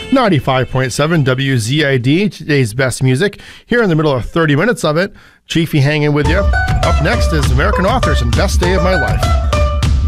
95.7 WZID, today's best music. Here in the middle of 30 minutes of it, Chiefy hanging with you. Up next is American Authors and Best Day of My Life.